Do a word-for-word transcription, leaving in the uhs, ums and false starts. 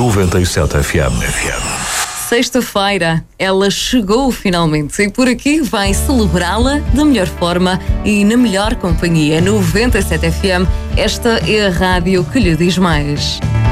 noventa e sete F M. Sexta-feira, ela chegou finalmente e por aqui vai celebrá-la da melhor forma e na melhor companhia. noventa e sete F M, esta é a rádio que lhe diz mais.